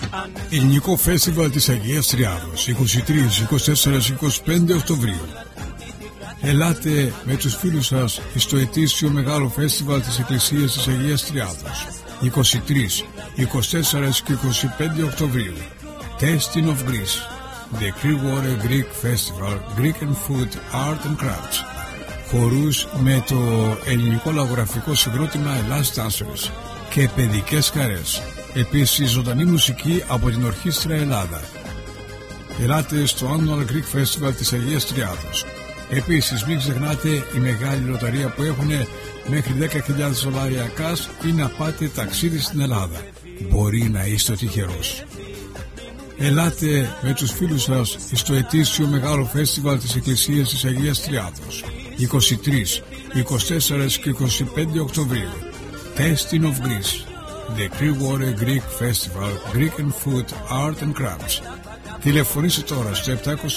Ελληνικό Φεστιβάλ της Αγίας Τριάδος 23, 24, 25 Οκτωβρίου. Ελάτε με τους φίλους σας στο ετήσιο μεγάλο φεστιβάλ της Εκκλησίας της Αγίας Τριάδος 23, 24 και 25 Οκτωβρίου. Tasting of Greece, The Clearwater Greek Festival, Greek and Food, Art and Crafts. Χορούς με το ελληνικό λαογραφικό συγκρότημα Last Dancers και παιδικές χαρές. Επίσης ζωντανή μουσική από την Ορχήστρα Ελλάδα. Ελάτε στο Annual Greek Festival της Αγίας Τριάδος. Επίσης μην ξεχνάτε η μεγάλη λοταρία που έχουν μέχρι $10,000 cash ή να πάτε ταξίδι στην Ελλάδα. Μπορεί να είστε τυχερός. Ελάτε με τους φίλους σας στο ετήσιο μεγάλο φεστιβάλ της Εκκλησίας της Αγίας Τριάδος 23, 24 και 25 Οκτωβρίου. Tasting of Greece, The Clearwater Greek Festival, Greek and Food, Art and Crafts. Τηλεφωνήστε τώρα στο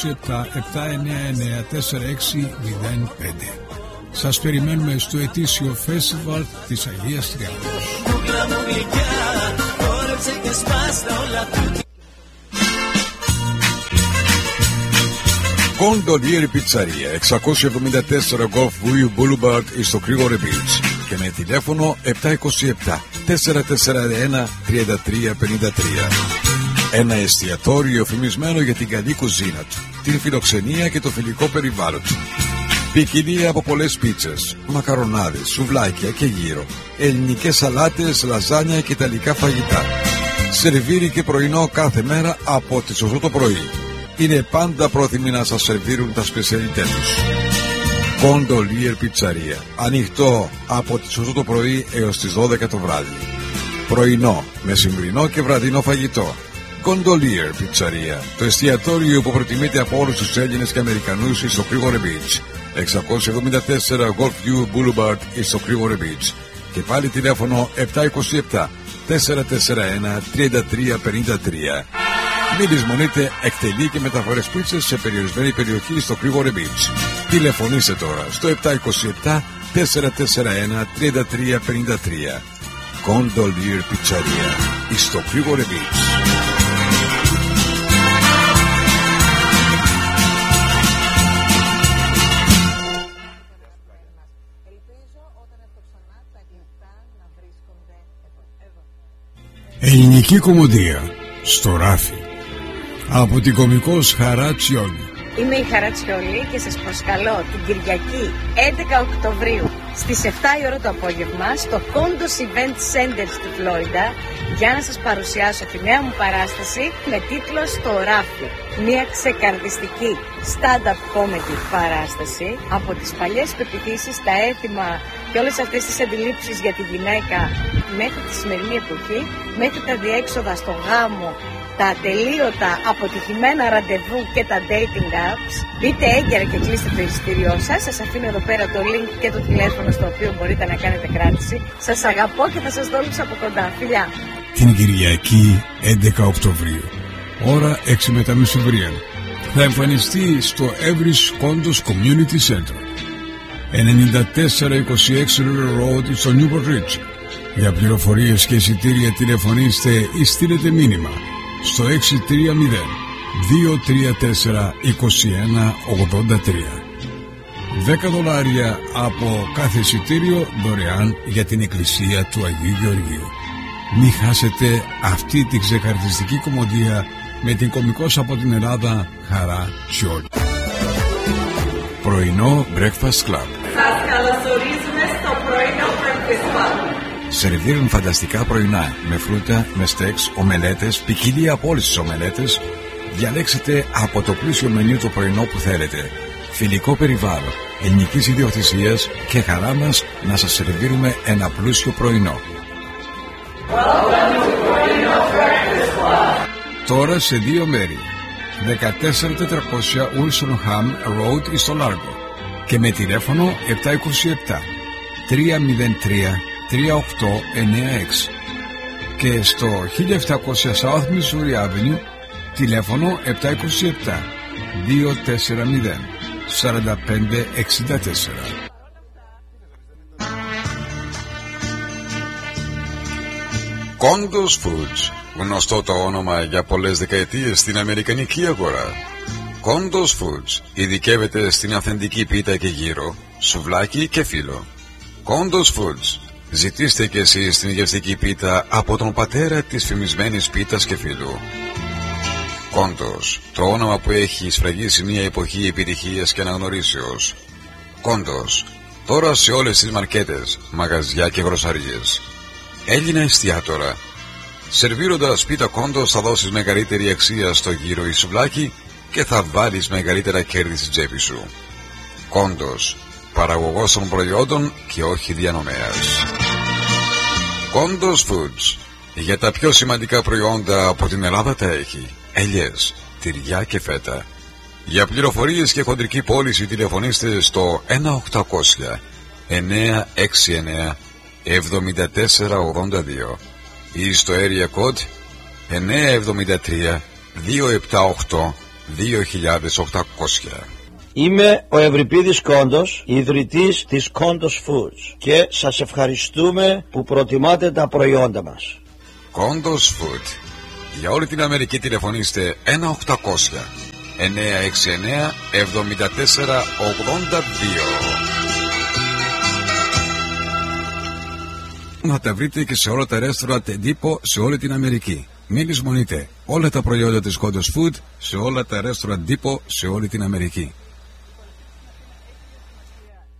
727-799-4605. Σας περιμένουμε στο ετήσιο φεστιβάλ της Αγίας Τριάδος. Gondolier Pizzeria 674 Golf View Boulevard στο Clearwater Beach και με τηλέφωνο 727-441-3353. Ένα εστιατόριο φημισμένο για την καλή κουζίνα του, την φιλοξενία και το φιλικό περιβάλλον του. Ποικιλία από πολλές πίτσες, μακαρονάδες, σουβλάκια και γύρο, ελληνικές σαλάτες, λαζάνια και ιταλικά φαγητά. Σερβίρι και πρωινό κάθε μέρα από τις 8 το πρωί. Είναι πάντα πρόθυμοι να σας σερβίρουν τα σπεσιαλιτέ τους. Gondolier Pizzeria, ανοιχτό από τις 8 το πρωί έως τις 12 το βράδυ. Πρωινό, μεσημβρινό και βραδινό φαγητό. Gondolier Pizzeria, το εστιατόριο που προτιμείται από όλους τους Έλληνες και Αμερικανούς στο Clearwater Beach. 674 Golfview Boulevard στο Clearwater Beach. Και πάλι τηλέφωνο 727-441-3353. Μην λησμονείτε, εκτελεί και μεταφορές πίτσες σε περιορισμένη περιοχή στο Clearwater Beach. Τηλεφωνήστε τώρα στο 727-441-3353. Gondolier Pizzeria στο Clearwater Beach. Ελληνική κομμωδία στο ράφι από την κωμικός Χαρά Τσιόλη. Είμαι η Χαρά Τσιόλη και σας προσκαλώ την Κυριακή 11 Οκτωβρίου στις 7 η ώρα το απόγευμα στο Condos Event Center στη Φλόριντα για να σας παρουσιάσω τη νέα μου παράσταση με τίτλο «Στο ράφι». Μια ξεκαρδιστική stand-up comedy παράσταση από τις παλιές πεποιθήσεις, τα έθιμα και όλες αυτές τις αντιλήψεις για τη γυναίκα μέχρι τη σημερινή εποχή, μέχρι τα διέξοδα στο γάμο, τα ατελείωτα αποτυχημένα ραντεβού και τα dating apps. Μπείτε έγκαιρα και κλείστε το εισιτήριό σας. Σας αφήνω εδώ πέρα το link και το τηλέφωνο στο οποίο μπορείτε να κάνετε κράτηση. Σας αγαπώ και θα σας δω όλους από κοντά. Φιλιά! Την Κυριακή 11 Οκτωβρίου, ώρα 6 μετά μεσημβρία, θα εμφανιστεί στο Everest Condos Community Center 9426 River Road στο Newport Ridge. Για πληροφορίες και εισιτήρια τηλεφωνήστε ή στείλετε μήνυμα στο 630-234-2183. $10 από κάθε εισιτήριο δωρεάν για την Εκκλησία του Αγίου Γεωργίου. Μην χάσετε αυτή την ξεκαρδιστική κομμωδία με την κωμικός από την Ελλάδα Χαρά Τσιόλη. Πρωινό Breakfast Club. Σας καλωσορίζουμε στο πρωινό Breakfast Club. Σερβίρουν φανταστικά πρωινά με φρούτα, με στέξ, ομελέτες, ποικιλία από όλες τις ομελέτες. Διαλέξτε από το πλούσιο μενю το πρωινό που θέλετε. Φιλικό περιβάλλον, ελληνικής ιδιοκτησίας και χαρά μας να σας σερβίρουμε ένα πλούσιο πρωινό. Τώρα σε 2 μέρη. 14400 Wilson Ham Road στο Λάργο και με τηλέφωνο 727-303-3896 και στο 1700 South Missouri Avenue τηλέφωνο 727-240-4564. Condos Foods, Γνωστό το όνομα για πολλές δεκαετίες στην αμερικανική αγορά. Condos Foods ειδικεύεται στην αυθεντική πίτα και γύρο, σουβλάκι και φύλλο. Condos Foods. Ζητήστε και εσείς την γευστική πίτα από τον πατέρα της φημισμένης πίτας και φύλλου. Condos, το όνομα που έχει σφραγίσει μια εποχή επιτυχίας και αναγνωρίσεως. Condos, τώρα σε όλες τις μαρκέτες, μαγαζιά και γροσαρίες. Έλληνα εστιατόρα. Σερβίροντας πίτα Condos θα δώσεις μεγαλύτερη αξία στο γύρο ή σουβλάκι και θα βάλεις μεγαλύτερα κέρδη στην τσέπη σου. Condos, παραγωγός των προϊόντων και όχι διανομέας. Condos Foods, για τα πιο σημαντικά προϊόντα από την Ελλάδα τα έχει. Ελιές, τυριά και φέτα. Για πληροφορίες και χοντρική πώληση τηλεφωνήστε στο 1-800 969 7482 ή στο area code 973 278 2800. Είμαι ο Ευρυπίδης Κόντος, ιδρυτής της Condos Foods και σας ευχαριστούμε που προτιμάτε τα προϊόντα μας. Condos Food. Για όλη την Αμερική τηλεφωνήστε 1-800 969 7482. Να τα βρείτε και σε όλα τα ρέστοραντ εντύπω σε όλη την Αμερική. Μην λησμονείτε όλα τα προϊόντα της Condos Food σε όλα τα ρέστοραντ εντύπω σε όλη την Αμερική.